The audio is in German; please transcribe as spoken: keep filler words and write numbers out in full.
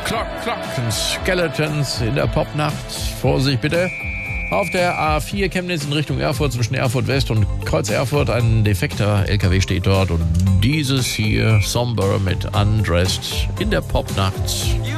Clock, Clock and Skeletons in der Popnacht. Vorsicht bitte. Auf der A vier Chemnitz in Richtung Erfurt zwischen Erfurt West und Kreuz Erfurt ein defekter L K W steht dort und dieses hier Somber mit Undressed in der Popnacht.